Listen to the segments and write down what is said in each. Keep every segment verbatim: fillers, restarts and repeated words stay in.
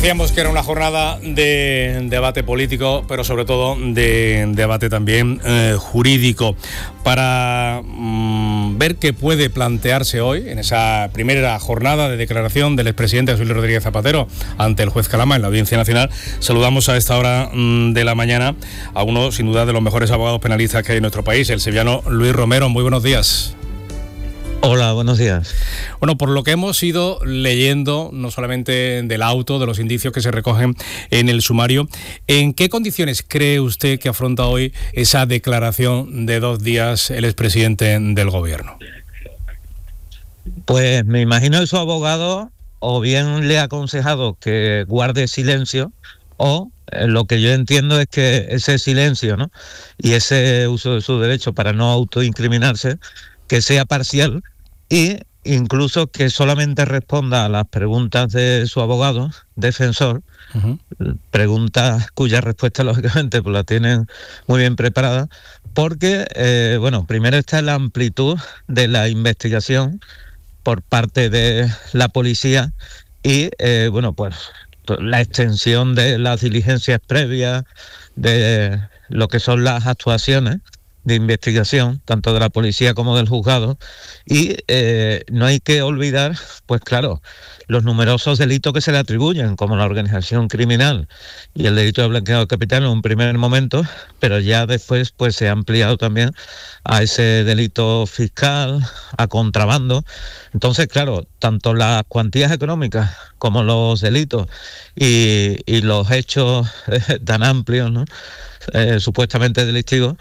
Decíamos que era una jornada de debate político, pero sobre todo de debate también eh, jurídico, para mmm, ver qué puede plantearse hoy en esa primera jornada de declaración del expresidente José Luis Rodríguez Zapatero ante el juez Calama en la Audiencia Nacional. Saludamos a esta hora mmm, de la mañana a uno, sin duda, de los mejores abogados penalistas que hay en nuestro país, el sevillano Luis Romero. Muy buenos días. Hola, buenos días. Bueno, por lo que hemos ido leyendo, no solamente del auto, de los indicios que se recogen en el sumario, ¿en qué condiciones cree usted que afronta hoy esa declaración de dos días el expresidente del gobierno? Pues me imagino que su abogado o bien le ha aconsejado que guarde silencio, o eh, lo que yo entiendo es que ese silencio, ¿no?, y ese uso de su derecho para no autoincriminarse, que sea parcial, y incluso que solamente responda a las preguntas de su abogado defensor, uh-huh. preguntas cuyas respuestas lógicamente pues la tienen muy bien preparadas, porque eh, bueno, primero está la amplitud de la investigación por parte de la policía y eh, bueno, pues la extensión de las diligencias previas, de lo que son las actuaciones de investigación, tanto de la policía como del juzgado, y eh, no hay que olvidar, pues claro, los numerosos delitos que se le atribuyen, como la organización criminal y el delito de blanqueo de capital en un primer momento, pero ya después pues se ha ampliado también a ese delito fiscal, a contrabando. Entonces, claro, tanto las cuantías económicas como los delitos y, y los hechos eh, tan amplios, ¿no?, eh, supuestamente delictivos,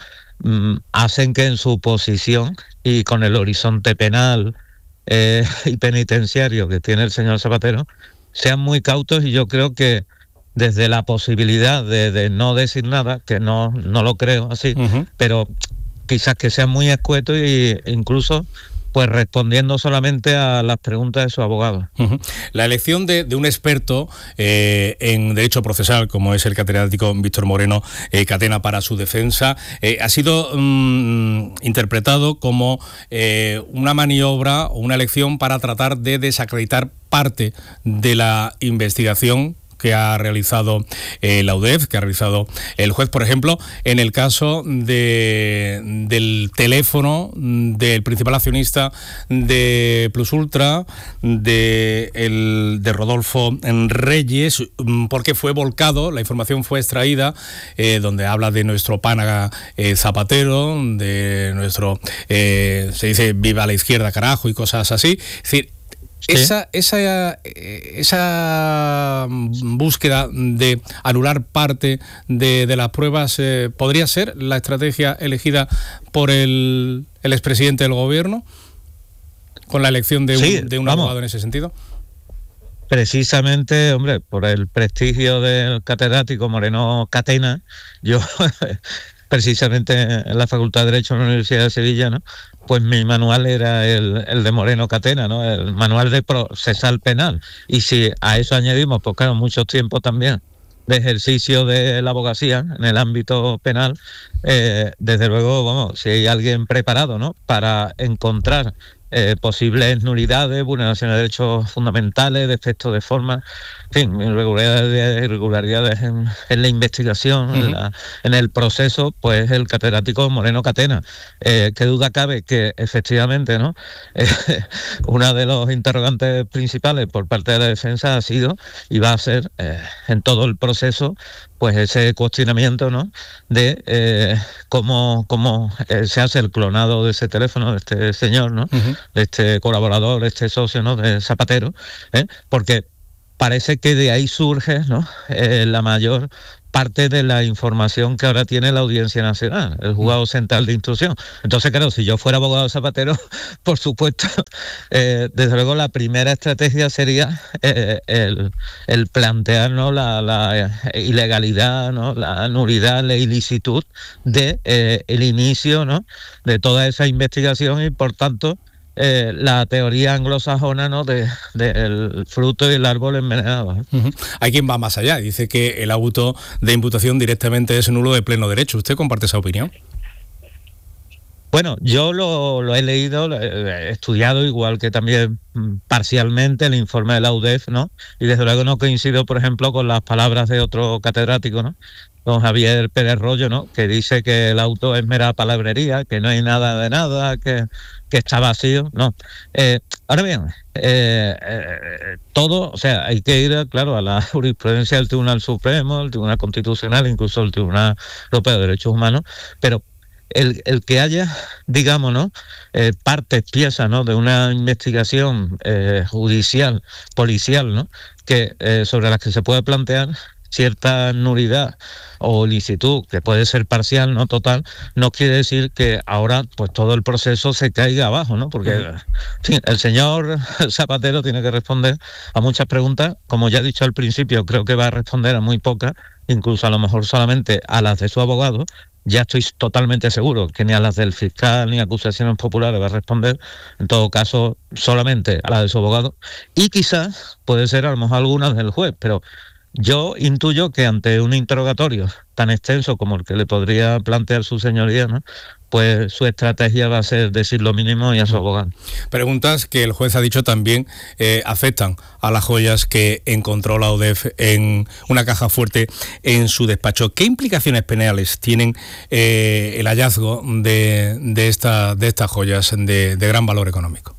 hacen que en su posición y con el horizonte penal eh, y penitenciario que tiene el señor Zapatero sean muy cautos, y yo creo que desde la posibilidad de, de no decir nada, que no, no lo creo así, uh-huh. pero quizás que sean muy escuetos e incluso pues respondiendo solamente a las preguntas de su abogado. Uh-huh. La elección de, de un experto eh, en derecho procesal, como es el catedrático Víctor Moreno eh, Catena, para su defensa, eh, ha sido um, interpretado como eh, una maniobra o una elección para tratar de desacreditar parte de la investigación que ha realizado eh, la U D E F, que ha realizado el juez, por ejemplo, en el caso de, del teléfono del principal accionista de Plus Ultra, de, el, de Rodolfo Reyes, porque fue volcado, la información fue extraída, eh, donde habla de nuestro pana eh, Zapatero, de nuestro, eh, se dice viva la izquierda carajo y cosas así. Es decir, ¿Sí? Esa, esa, esa búsqueda de anular parte de, de las pruebas eh, podría ser la estrategia elegida por el, el expresidente del gobierno, con la elección de sí, un, de un vamos. abogado en ese sentido. Precisamente, hombre, por el prestigio del catedrático Moreno Catena, yo precisamente en la Facultad de Derecho de la Universidad de Sevilla, ¿no?, pues mi manual era el, el de Moreno Catena, ¿no?, el manual de procesal penal. Y si a eso añadimos, pues claro, mucho tiempo también de ejercicio de la abogacía en el ámbito penal, eh, desde luego, vamos, si hay alguien preparado, ¿no?, para encontrar eh, posibles nulidades, vulneraciones de derechos fundamentales, defectos de forma, en fin, irregularidades, irregularidades en, en la investigación, uh-huh. en, la, en el proceso, pues el catedrático Moreno Catena. Eh, qué duda cabe que efectivamente, ¿no?, eh, uno de los interrogantes principales por parte de la defensa ha sido y va a ser eh, en todo el proceso, pues ese cuestionamiento, ¿no?, de eh, cómo, cómo eh, se hace el clonado de ese teléfono de este señor, ¿no?, uh-huh. de este colaborador, de este socio, ¿no?, de Zapatero, ¿eh? porque parece que de ahí surge, ¿no?, eh, la mayor parte de la información que ahora tiene la Audiencia Nacional, el Juzgado Central de Instrucción. Entonces, claro, si yo fuera abogado Zapatero, por supuesto, eh, desde luego la primera estrategia sería eh, el, el plantear, ¿no?, la, la ilegalidad, ¿no?, la nulidad, la ilicitud de eh, el inicio, ¿no?, de toda esa investigación y, por tanto, Eh, la teoría anglosajona, ¿no?, de, de el fruto y el árbol envenenado. ¿eh? Uh-huh. Hay quien va más allá, dice que el auto de imputación directamente es nulo de pleno derecho. ¿Usted comparte esa opinión? Bueno, yo lo, lo he leído, lo he estudiado, igual que también parcialmente el informe de la U D E F, ¿no? Y desde luego no coincido, por ejemplo, con las palabras de otro catedrático, ¿no? Don Javier Pérez Rollo, ¿no? Que dice que el auto es mera palabrería, que no hay nada de nada, que, que está vacío, ¿no? Eh, ahora bien, eh, eh, todo, o sea, hay que ir, claro, a la jurisprudencia del Tribunal Supremo, el Tribunal Constitucional, incluso el Tribunal Europeo de Derechos Humanos, pero El, el que haya, digamos, ¿no? Eh, partes, piezas, ¿no? De una investigación eh, judicial, policial, ¿no? Que eh, sobre las que se puede plantear cierta nulidad o licitud, que puede ser parcial, no total, no quiere decir que ahora pues todo el proceso se caiga abajo, ¿no? Porque en fin, el señor Zapatero tiene que responder a muchas preguntas, como ya he dicho al principio, creo que va a responder a muy pocas, incluso a lo mejor solamente a las de su abogado. Ya estoy totalmente seguro que ni a las del fiscal ni a acusaciones populares va a responder, en todo caso solamente a las de su abogado, y quizás puede ser a lo mejor algunas del juez, pero yo intuyo que ante un interrogatorio tan extenso como el que le podría plantear su señoría, ¿no? Pues su estrategia va a ser decir lo mínimo y a su abogado. Preguntas que el juez ha dicho también eh, afectan a las joyas que encontró la U D E F en una caja fuerte en su despacho. ¿Qué implicaciones penales tienen eh, el hallazgo de, de, esta, de estas joyas de, de gran valor económico?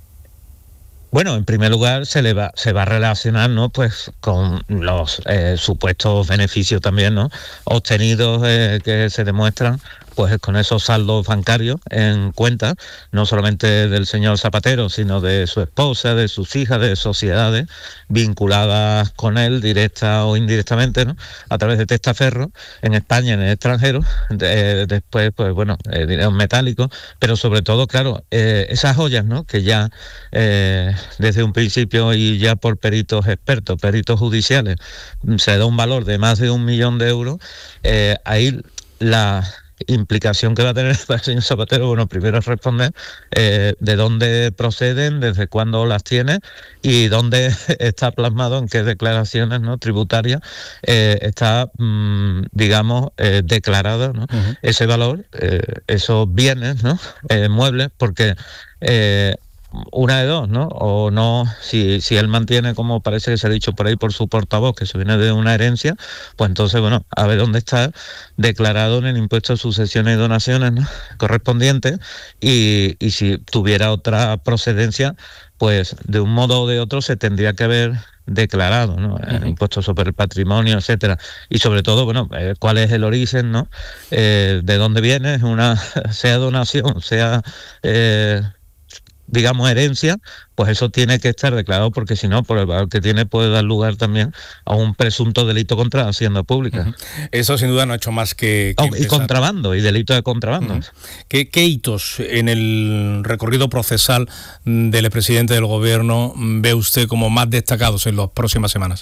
Bueno, en primer lugar se le va, se va a relacionar, ¿no? Pues con los eh, supuestos beneficios también, ¿no? Obtenidos eh, que se demuestran, pues con esos saldos bancarios en cuenta, no solamente del señor Zapatero, sino de su esposa, de sus hijas, de sociedades vinculadas con él, directa o indirectamente, ¿no? A través de testaferros en España, en el extranjero, de, después, pues bueno, eh, dinero metálico, pero sobre todo, claro, eh, esas joyas, ¿no? Que ya eh, desde un principio y ya por peritos expertos, peritos judiciales, se da un valor de más de un millón de euros, eh, ahí la implicación que va a tener para el señor Zapatero, bueno, primero es responder eh, de dónde proceden, desde cuándo las tiene y dónde está plasmado, en qué declaraciones, ¿no? Tributarias eh, está, mmm, digamos, eh, declarado, ¿no? Uh-huh. Ese valor, eh, esos bienes, ¿no? Eh, muebles, porque eh, una de dos, ¿no? O no, si, si él mantiene, como parece que se ha dicho por ahí por su portavoz, que se viene de una herencia, pues entonces, bueno, a ver dónde está declarado en el impuesto de sucesiones y donaciones, ¿no? Correspondientes, y, y si tuviera otra procedencia, pues de un modo o de otro se tendría que haber declarado, ¿no? El uh-huh. impuesto sobre el patrimonio, etcétera. Y sobre todo, bueno, eh, cuál es el origen, ¿no? Eh, de dónde viene, una, sea donación, sea... Eh, digamos, herencia, pues eso tiene que estar declarado, porque si no, por el valor que tiene, puede dar lugar también a un presunto delito contra la hacienda pública. Uh-huh. Eso sin duda no ha hecho más que... que oh, y contrabando, y delito de contrabando. Uh-huh. ¿Qué, ¿Qué hitos en el recorrido procesal del expresidente del gobierno ve usted como más destacados en las próximas semanas?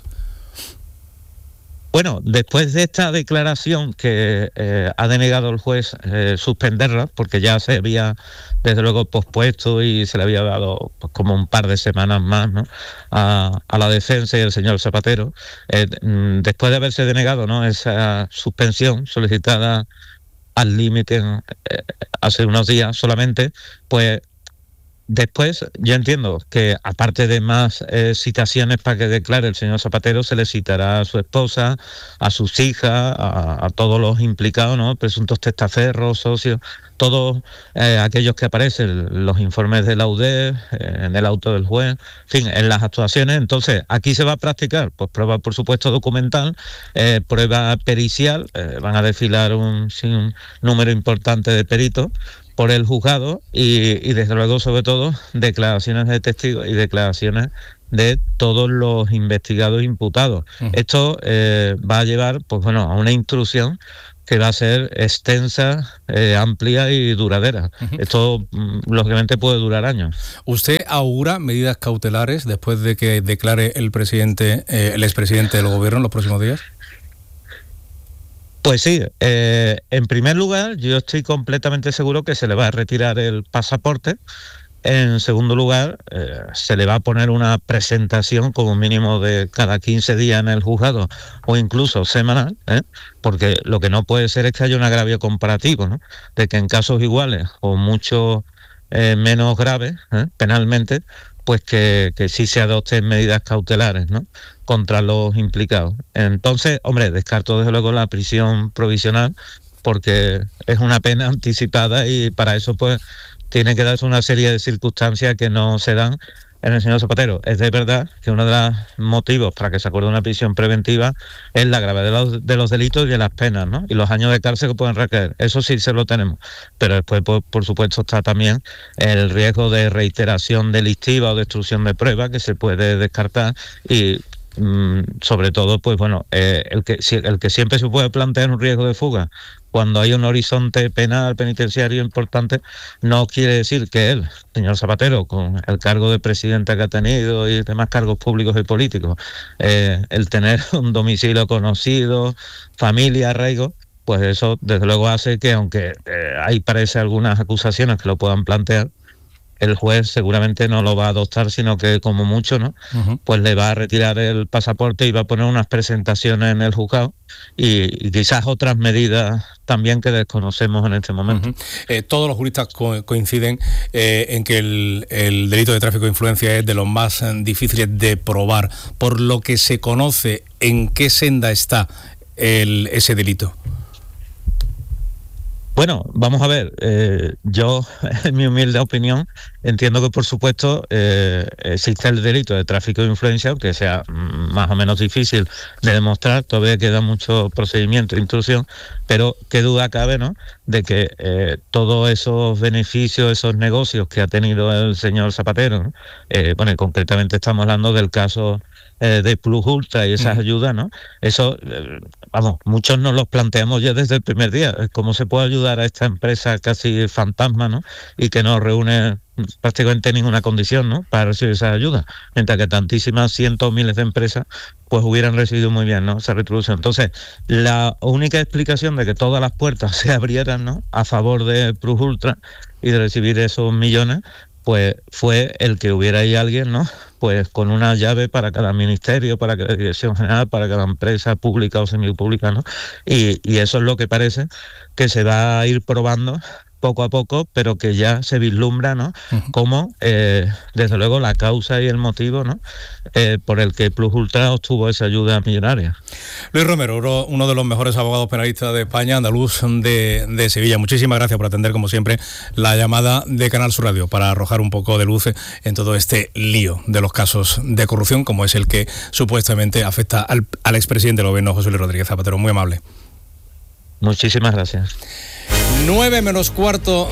Bueno, después de esta declaración que eh, ha denegado el juez eh, suspenderla, porque ya se había desde luego pospuesto y se le había dado pues, como un par de semanas más, ¿no? a, a la defensa y al señor Zapatero, eh, después de haberse denegado, ¿no? esa suspensión solicitada al límite eh, hace unos días solamente, pues después, yo entiendo que aparte de más eh, citaciones para que declare el señor Zapatero, se le citará a su esposa, a sus hijas, a, a todos los implicados, ¿no? Presuntos testaferros, socios, todos eh, aquellos que aparecen, los informes de la U D E F, eh, en el auto del juez, en fin, en las actuaciones. Entonces, aquí se va a practicar, pues prueba, por supuesto, documental, eh, prueba pericial, eh, van a desfilar un, sí, un número importante de peritos por el juzgado y, y desde luego, sobre todo, declaraciones de testigos y declaraciones de todos los investigados imputados. Uh-huh. Esto eh, va a llevar, pues bueno, a una instrucción que va a ser extensa, eh, amplia y duradera. Uh-huh. Esto, lógicamente, puede durar años. ¿Usted augura medidas cautelares después de que declare el presidente, eh, el expresidente del gobierno en los próximos días? Pues sí, eh, en primer lugar, yo estoy completamente seguro que se le va a retirar el pasaporte, en segundo lugar, eh, se le va a poner una presentación como mínimo de cada quince días en el juzgado o incluso semanal, ¿eh? Porque lo que no puede ser es que haya un agravio comparativo, ¿no? De que en casos iguales o mucho eh, menos graves, ¿eh? penalmente, pues que, que sí se adopten medidas cautelares, ¿no? Contra los implicados. Entonces, hombre, descarto desde luego la prisión provisional porque es una pena anticipada y para eso pues tiene que darse una serie de circunstancias que no se dan en el señor Zapatero. Es de verdad que uno de los motivos para que se acuerde una prisión preventiva es la gravedad de los, de los delitos y de las penas, ¿no? Y los años de cárcel que pueden recaer. Eso sí se lo tenemos. Pero después, por, por supuesto, está también el riesgo de reiteración delictiva o destrucción de pruebas que se puede descartar y sobre todo, pues bueno, eh, el que el que siempre se puede plantear un riesgo de fuga cuando hay un horizonte penal penitenciario importante, no quiere decir que él, señor Zapatero, con el cargo de presidente que ha tenido y demás cargos públicos y políticos, eh, el tener un domicilio conocido, familia, arraigo, pues eso desde luego hace que, aunque eh, hay parece algunas acusaciones que lo puedan plantear, el juez seguramente no lo va a adoptar, sino que como mucho, ¿no? Uh-huh. Pues le va a retirar el pasaporte y va a poner unas presentaciones en el juzgado y, y quizás otras medidas también que desconocemos en este momento. Uh-huh. Eh, todos los juristas co- coinciden eh, en que el, el delito de tráfico de influencia es de los más eh, difíciles de probar. Por lo que se conoce, ¿en qué senda está el, ese delito? Bueno, vamos a ver, eh, yo, en mi humilde opinión, entiendo que por supuesto eh, existe el delito de tráfico de influencia, aunque sea más o menos difícil de demostrar, todavía queda mucho procedimiento de instrucción, pero qué duda cabe, ¿no?, de que eh, todos esos beneficios, esos negocios que ha tenido el señor Zapatero, ¿no? eh, bueno, concretamente estamos hablando del caso eh, de Plus Ultra y esas mm. ayudas, ¿no? Eso, eh, vamos, muchos nos los planteamos ya desde el primer día, cómo se puede ayudar a esta empresa casi fantasma, ¿no?, y que no reúne prácticamente ninguna condición, ¿no?, para recibir esa ayuda, mientras que tantísimas cientos o miles de empresas pues hubieran recibido muy bien, ¿no?, esa retribución. Entonces, la única explicación de que todas las puertas se abrieran, ¿no?, a favor de Plus Ultra y de recibir esos millones, pues fue el que hubiera ahí alguien, ¿no?, pues con una llave para cada ministerio, para cada dirección general, para cada empresa pública o semipública, ¿no? Y, y eso es lo que parece que se va a ir probando poco a poco, pero que ya se vislumbra, ¿no?, uh-huh. como, eh, desde luego, la causa y el motivo, ¿no?, eh, por el que Plus Ultra obtuvo esa ayuda millonaria. Luis Romero, uno de los mejores abogados penalistas de España, andaluz de, de Sevilla. Muchísimas gracias por atender, como siempre, la llamada de Canal Sur Radio para arrojar un poco de luz en todo este lío de los casos de corrupción, como es el que supuestamente afecta al, al expresidente del gobierno, José Luis Rodríguez Zapatero. Muy amable. Muchísimas gracias. nueve menos cuarto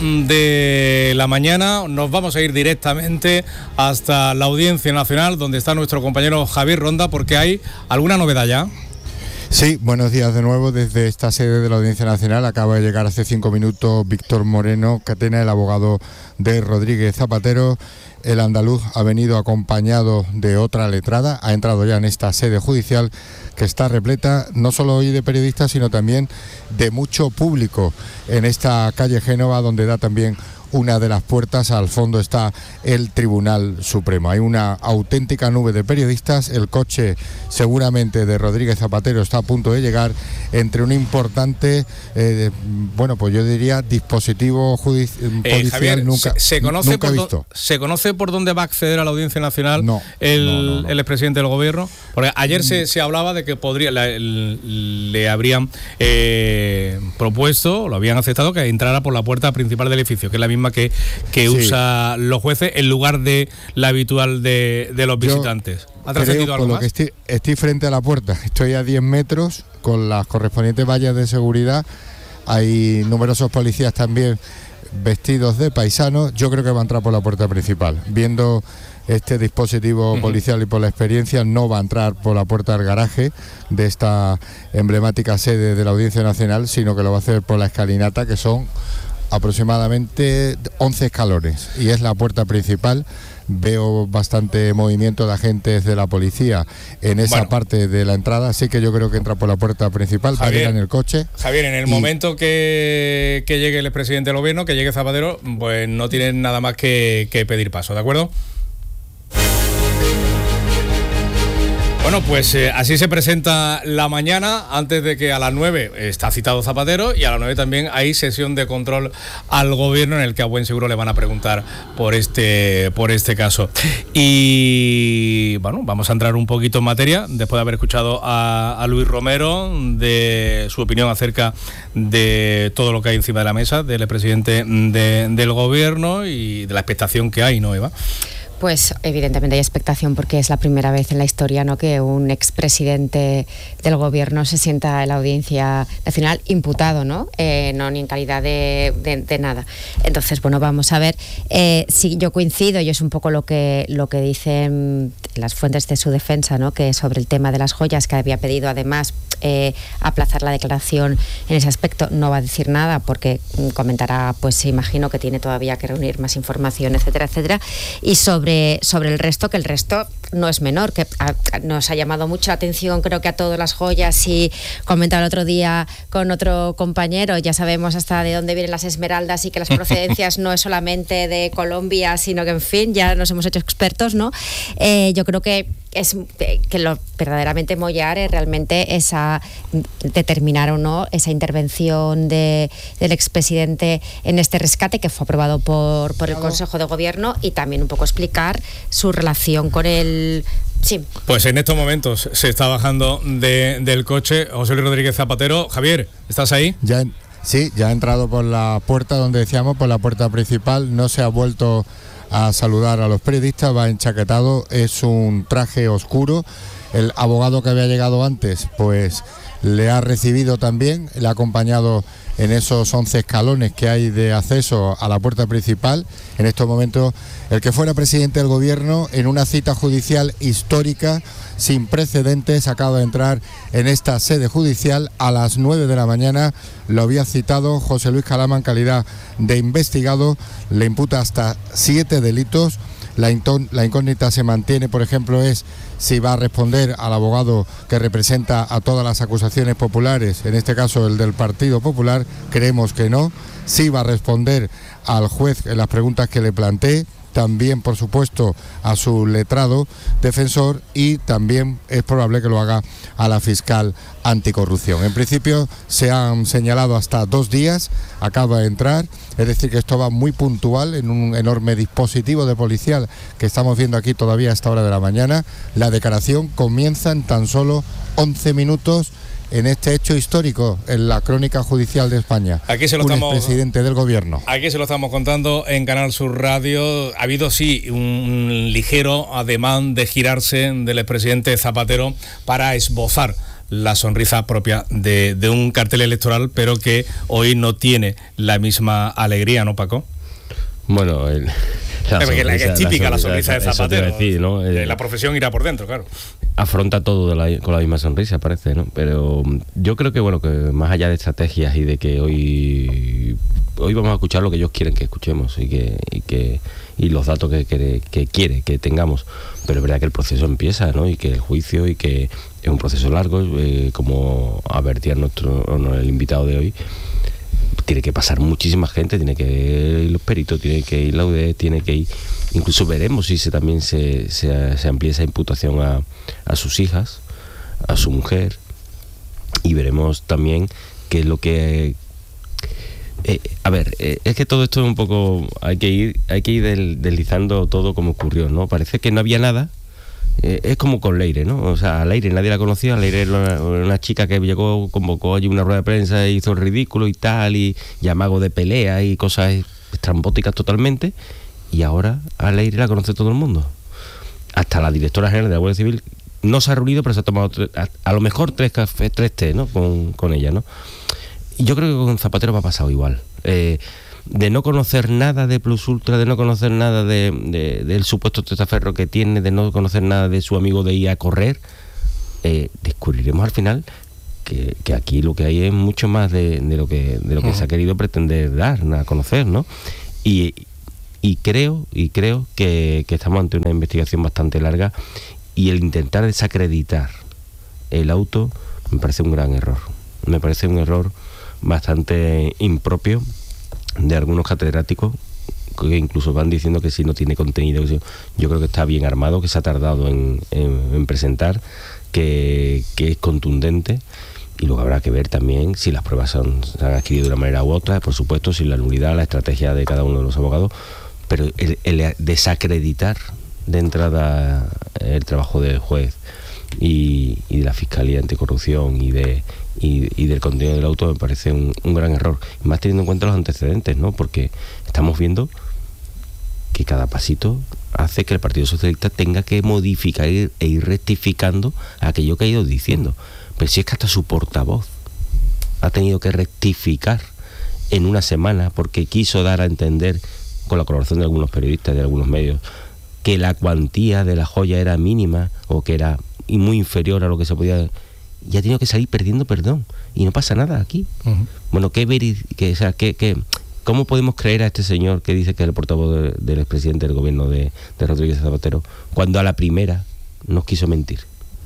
de la mañana, nos vamos a ir directamente hasta la Audiencia Nacional, donde está nuestro compañero Javier Ronda, porque hay alguna novedad ya. Sí, buenos días de nuevo desde esta sede de la Audiencia Nacional. Acaba de llegar hace cinco minutos Víctor Moreno Catena, el abogado de Rodríguez Zapatero. El andaluz ha venido acompañado de otra letrada, ha entrado ya en esta sede judicial que está repleta no solo hoy de periodistas, sino también de mucho público en esta calle Génova, donde da también una de las puertas. Al fondo está el Tribunal Supremo. Hay una auténtica nube de periodistas. El coche seguramente de Rodríguez Zapatero está a punto de llegar entre un importante, eh, bueno, pues yo diría dispositivo judici- eh, policial Javier, nunca, se, se conoce nunca por visto. Do, ¿Se conoce por dónde va a acceder a la Audiencia Nacional no, el, no, no, no. el expresidente del gobierno? Porque ayer mm. se, se hablaba de que podría le, le habrían eh, propuesto, lo habían aceptado, que entrara por la puerta principal del edificio, que es la misma que, que sí. usa los jueces en lugar de la habitual de, de los visitantes. Yo ¿Ha trascendido algo más? Lo que estoy, estoy frente a la puerta, estoy a diez metros con las correspondientes vallas de seguridad. Hay numerosos policías también vestidos de paisanos. Yo creo que va a entrar por la puerta principal. Viendo este dispositivo uh-huh. policial y por la experiencia, no va a entrar por la puerta del garaje de esta emblemática sede de la Audiencia Nacional, sino que lo va a hacer por la escalinata, que son aproximadamente once escalones, y es la puerta principal veo bastante movimiento de agentes de la policía en esa bueno. parte de la entrada, así que yo creo que entra por la puerta principal, Javier, para ir en el coche. Javier, en el y... momento que, que llegue el expresidente del gobierno, que llegue Zapatero, pues no tienen nada más que, que pedir paso, ¿de acuerdo? Bueno, pues eh, así se presenta la mañana, antes de que a las nueve está citado Zapatero y a las nueve también hay sesión de control al gobierno en el que a buen seguro le van a preguntar por este, por este caso. Y bueno, vamos a entrar un poquito en materia, después de haber escuchado a, a Luis Romero, de su opinión acerca de todo lo que hay encima de la mesa del presidente de, del gobierno y de la expectación que hay, ¿no, Eva? Pues evidentemente hay expectación porque es la primera vez en la historia, ¿no?, que un expresidente del gobierno se sienta en la Audiencia Nacional imputado, ¿no? Eh, no ni en calidad de, de, de nada. Entonces, bueno, vamos a ver eh, si yo coincido, y es un poco lo que lo que dicen las fuentes de su defensa, ¿no?, que sobre el tema de las joyas, que había pedido además eh, aplazar la declaración en ese aspecto, no va a decir nada porque comentará, pues imagino que tiene todavía que reunir más información, etcétera, etcétera. Y sobre sobre el resto, que el resto no es menor, que a, nos ha llamado mucho la atención, creo que a todas las joyas, y comentaba el otro día con otro compañero, ya sabemos hasta de dónde vienen las esmeraldas y que las procedencias no es solamente de Colombia, sino que en fin, ya nos hemos hecho expertos, ¿no? Eh, yo creo que es que lo verdaderamente mollar es realmente esa determinar o no esa intervención de, del expresidente en este rescate que fue aprobado por, por el Consejo de Gobierno, y también un poco explicar su relación con el... Sí. Pues en estos momentos se está bajando de, del coche José Luis Rodríguez Zapatero. Javier, ¿estás ahí? Ya en, sí, ya ha entrado por la puerta donde decíamos, por la puerta principal, no se ha vuelto a saludar a los periodistas, va enchaquetado, es un traje oscuro. El abogado que había llegado antes, pues le ha recibido también, le ha acompañado en esos once escalones que hay de acceso a la puerta principal. En estos momentos, el que fuera presidente del gobierno, en una cita judicial histórica, sin precedentes, acaba de entrar en esta sede judicial a las nueve de la mañana. Lo había citado José Luis Calama en calidad de investigado, le imputa hasta siete delitos. La, la incógnita se mantiene, por ejemplo, es si va a responder al abogado que representa a todas las acusaciones populares, en este caso el del Partido Popular. Creemos que no. Sí va a responder al juez en las preguntas que le plantee, también, por supuesto, a su letrado defensor, y también es probable que lo haga a la fiscal anticorrupción. En principio se han señalado hasta dos días, acaba de entrar, es decir que esto va muy puntual en un enorme dispositivo de policial que estamos viendo aquí todavía a esta hora de la mañana. La declaración comienza en tan solo once minutos en este hecho histórico en la crónica judicial de España. Aquí se lo un estamos, expresidente del gobierno. Aquí se lo estamos contando en Canal Sur Radio. Ha habido, sí, un ligero ademán de girarse del expresidente Zapatero para esbozar la sonrisa propia de, de un cartel electoral, pero que hoy no tiene la misma alegría, ¿no, Paco? Bueno, el... La sonrisa, la que es típica, la sonrisa, la sonrisa de Zapatero. Decir, ¿no? eh, la profesión irá por dentro, claro. Afronta todo de la, con la misma sonrisa, parece, ¿no? Pero yo creo que, bueno, que más allá de estrategias y de que hoy hoy vamos a escuchar lo que ellos quieren que escuchemos y que y que y los datos que, que, que quiere que tengamos. Pero es verdad que el proceso empieza, ¿no? Y que el juicio, y que es un proceso largo, eh, como advertía nuestro el invitado de hoy. Tiene que pasar muchísima gente, tiene que ir los peritos, tiene que ir la U D E, tiene que ir... Incluso veremos si se, también se, se, se amplía esa imputación a, a sus hijas, a su mujer, y veremos también qué es lo que... Eh, a ver, eh, es que todo esto es un poco... Hay que ir hay que ir del, deslizando todo como ocurrió, ¿no? Parece que no había nada. Eh, es como con Leire, ¿no? O sea, a Leire nadie la conocía. Leire era una, una chica que llegó, convocó allí una rueda de prensa, hizo el ridículo y tal, y, y amago de pelea y cosas estrambóticas totalmente. Y ahora a Leire la conoce todo el mundo. Hasta la directora general de la Guardia Civil no se ha reunido, pero se ha tomado tres, a, a lo mejor tres cafés, tres té, ¿no? Con, con ella, ¿no? Y yo creo que con Zapatero va a pasar igual. Eh, de no conocer nada de Plus Ultra, de no conocer nada de, de, del supuesto testaferro que tiene, de no conocer nada de su amigo de ir a correr, eh, descubriremos al final que, que aquí lo que hay es mucho más de, de lo que de lo que uh-huh. se ha querido pretender dar a conocer, ¿no? Y, Y creo, y creo que, que estamos ante una investigación bastante larga, y el intentar desacreditar el auto me parece un gran error. Me parece un error bastante impropio de algunos catedráticos, que incluso van diciendo que si no tiene contenido. Yo creo que está bien armado, que se ha tardado en, en, en presentar, que, que es contundente, y luego habrá que ver también si las pruebas son, se han adquirido de una manera u otra, por supuesto, si la nulidad, la estrategia de cada uno de los abogados, pero el, el desacreditar de entrada el trabajo del juez y, y de la Fiscalía Anticorrupción y de y, y del contenido del auto me parece un, un gran error, y más teniendo en cuenta los antecedentes, ¿no? Porque estamos viendo que cada pasito hace que el Partido Socialista tenga que modificar e ir rectificando aquello que ha ido diciendo. Pero si es que hasta su portavoz ha tenido que rectificar en una semana porque quiso dar a entender, con la colaboración de algunos periodistas, de algunos medios, que la cuantía de la joya era mínima o que era muy inferior a lo que se podía, y ha tenido que salir perdiendo perdón, y no pasa nada aquí. Uh-huh. Bueno, ¿qué ver, que, o sea, qué, qué, ¿cómo podemos creer a este señor que dice que es el portavoz de, del expresidente del gobierno de, de Rodríguez Zapatero, cuando a la primera nos quiso mentir?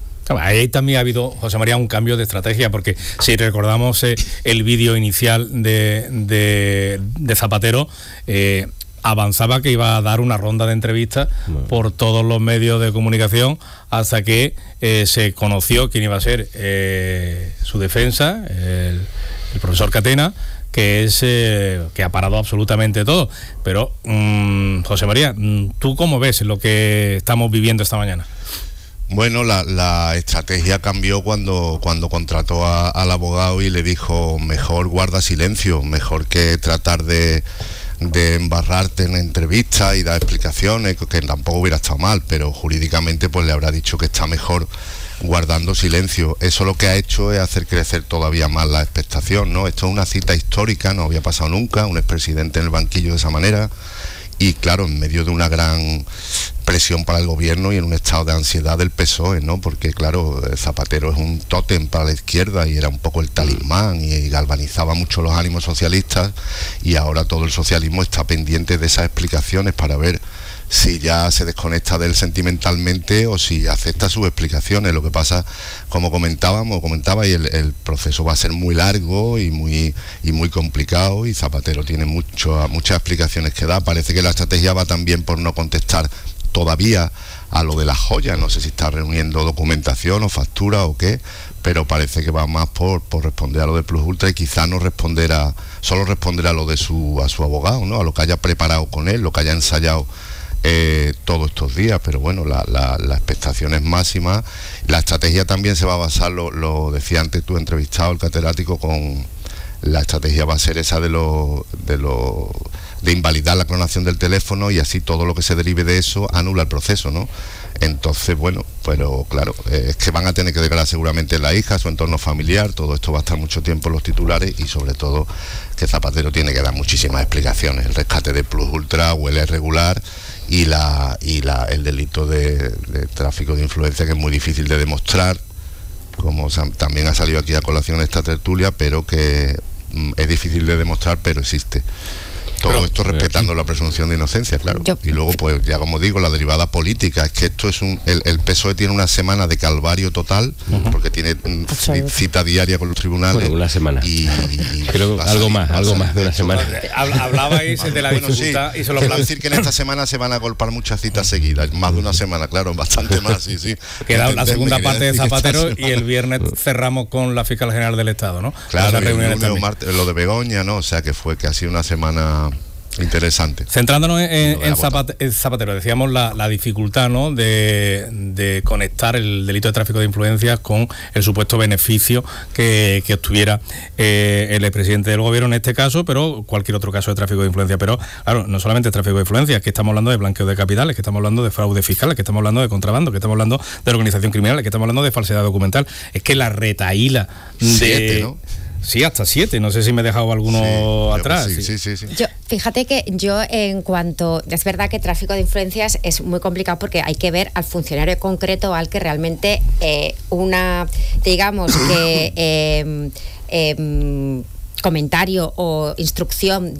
Ahí también ha habido, José María, un cambio de estrategia, porque si recordamos eh, el vídeo inicial de, de, de Zapatero, eh, avanzaba que iba a dar una ronda de entrevistas bueno. por todos los medios de comunicación, hasta que eh, se conoció quién iba a ser eh, su defensa, el, el profesor Catena, que es eh, que ha parado absolutamente todo. Pero, mmm, José María, ¿tú cómo ves lo que estamos viviendo esta mañana? Bueno, la, la estrategia cambió cuando, cuando contrató a, al abogado y le dijo: mejor guarda silencio, mejor que tratar de, de embarrarte en entrevistas y dar explicaciones, que tampoco hubiera estado mal, pero jurídicamente pues le habrá dicho que está mejor guardando silencio. Eso lo que ha hecho es hacer crecer todavía más la expectación, ¿no? Esto es una cita histórica, no había pasado nunca, un expresidente en el banquillo de esa manera. Y claro, en medio de una gran presión para el gobierno y en un estado de ansiedad del P S O E, ¿no? Porque claro, Zapatero es un tótem para la izquierda y era un poco el talismán y galvanizaba mucho los ánimos socialistas, y ahora todo el socialismo está pendiente de esas explicaciones para ver si ya se desconecta de él sentimentalmente o si acepta sus explicaciones. Lo que pasa, como comentábamos, comentaba, y el, el proceso va a ser muy largo y muy y muy complicado, y Zapatero tiene mucho, muchas explicaciones que dar. Parece que la estrategia va también por no contestar todavía a lo de las joyas. No sé si está reuniendo documentación o factura o qué, pero parece que va más por, por responder a lo de Plus Ultra, y quizá no responder a, solo responder a lo de su, a su abogado, ¿no? A lo que haya preparado con él, lo que haya ensayado Eh, todos estos días. Pero bueno, la, la, la expectación es máxima. La estrategia también se va a basar, lo, lo decía antes tu entrevistado, el catedrático, con la estrategia va a ser esa de lo, de lo de invalidar la clonación del teléfono, y así todo lo que se derive de eso anula el proceso, ¿no? Entonces, bueno, pero claro, eh, es que van a tener que declarar seguramente la hija, su entorno familiar, todo esto va a estar mucho tiempo en los titulares, y sobre todo que Zapatero tiene que dar muchísimas explicaciones. El rescate de Plus Ultra huele irregular, y la y la el delito de, de tráfico de influencia, que es muy difícil de demostrar, como también ha salido aquí a colación en esta tertulia, pero que mm, es difícil de demostrar, pero existe. Todo pero, esto respetando la presunción de inocencia, claro. Yo, y luego, pues ya como digo, la derivada política. Es que esto es un... El, el P S O E tiene una semana de calvario total, uh-huh. porque tiene mm, cita diaria con los tribunales. Bueno, una semana. Y, y creo algo más, algo más de una semana. Hablabais de la dificultad, sí, y se lo quiero decir que en esta semana se van a golpar muchas citas seguidas, más de una semana, claro, bastante más, sí, sí. Queda la segunda parte de Zapatero, y el viernes cerramos con la Fiscal General del Estado, ¿no? Claro, el lunes, martes, lo de Begoña, ¿no? O sea que fue que ha sido una semana interesante. Centrándonos en, en, Zapate, en Zapatero, decíamos la, la dificultad, ¿no?, de, de conectar el delito de tráfico de influencias con el supuesto beneficio que, que obtuviera eh, el expresidente del gobierno en este caso, pero cualquier otro caso de tráfico de influencia. Pero claro, no solamente tráfico de influencias, que estamos hablando de blanqueo de capitales, que estamos hablando de fraude fiscal, que estamos hablando de contrabando, que estamos hablando de organización criminal, que estamos hablando de falsedad documental. Es que la retahíla de... Siete, ¿no? Sí, hasta siete, no sé si me he dejado alguno sí, atrás. Sí, sí, sí, sí. Yo, fíjate que yo, en cuanto, es verdad que tráfico de influencias es muy complicado, porque hay que ver al funcionario concreto al que realmente eh, una, digamos que eh, eh, comentario o instrucción de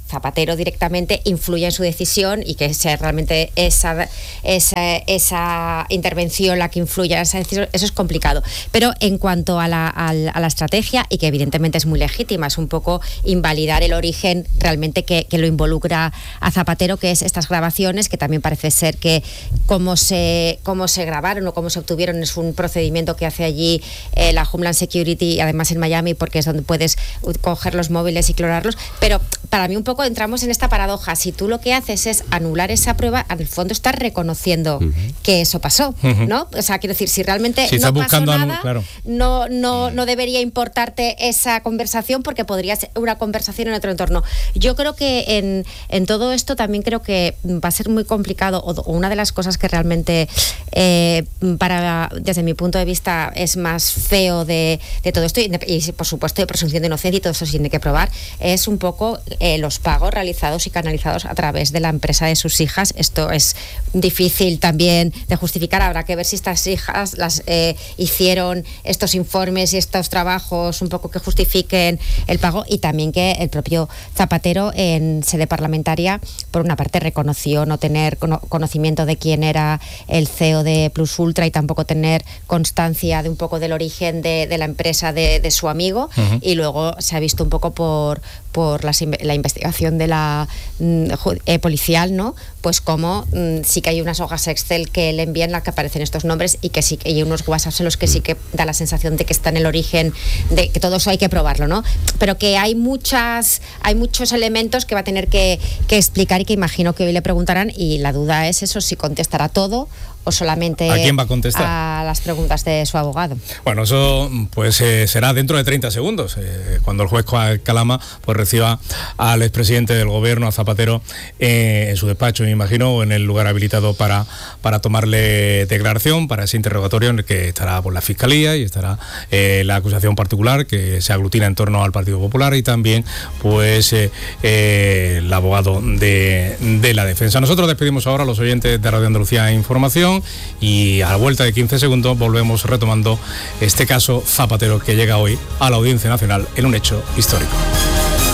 Zapatero directamente influya en su decisión y que sea realmente esa, esa, esa intervención la que influya en esa decisión, eso es complicado. Pero en cuanto a la, a, a la estrategia, y que evidentemente es muy legítima, es un poco invalidar el origen realmente que, que lo involucra a Zapatero, que es estas grabaciones, que también parece ser que cómo se, cómo se grabaron o cómo se obtuvieron es un procedimiento que hace allí eh, la Homeland Security, además en Miami, porque es donde puedes coger los móviles y clonarlos. Pero para mí un poco entramos en esta paradoja. Si tú lo que haces es anular esa prueba, en el fondo estás reconociendo uh-huh. que eso pasó, uh-huh. ¿no? O sea, quiero decir, si realmente si no pasó nada, anu- claro. no, no, no debería importarte esa conversación, porque podría ser una conversación en otro entorno. Yo creo que en, en todo esto también creo que va a ser muy complicado, o, o una de las cosas que realmente eh, para, desde mi punto de vista es más feo de, de todo esto, y, y por supuesto de presunción de inocencia, y todo eso se tiene que probar, es un poco eh, los pagos realizados y canalizados a través de la empresa de sus hijas. Esto es difícil también de justificar. Habrá que ver si estas hijas las eh, hicieron estos informes y estos trabajos un poco que justifiquen el pago, y también que el propio Zapatero en sede parlamentaria por una parte reconoció no tener cono- conocimiento de quién era el C E O de Plus Ultra, y tampoco tener constancia de un poco del origen de, de la empresa de, de su amigo, uh-huh. y luego se ha visto un poco por por las, la investigación de la mm, eh, policial, ¿no? Pues como mm, sí que hay unas hojas Excel que le envían, las que aparecen estos nombres, y que sí que hay unos WhatsApps en los que sí que da la sensación de que está en el origen, de que todo eso hay que probarlo, ¿no? Pero que hay muchas, hay muchos elementos que va a tener que, que explicar, y que imagino que hoy le preguntarán, y la duda es eso, si contestará todo o solamente ¿a quién va a contestar? A las preguntas de su abogado. Bueno, eso pues eh, será dentro de treinta segundos, eh, cuando el juez Calama pues reciba al expresidente del gobierno, a Zapatero, eh, en su despacho, me imagino, o en el lugar habilitado para, para tomarle declaración, para ese interrogatorio en el que estará por la Fiscalía y estará eh, la acusación particular que se aglutina en torno al Partido Popular, y también pues eh, eh, el abogado de, de la defensa. Nosotros despedimos ahora a los oyentes de Radio Andalucía Información, y a la vuelta de quince segundos volvemos retomando este caso Zapatero, que llega hoy a la Audiencia Nacional en un hecho histórico.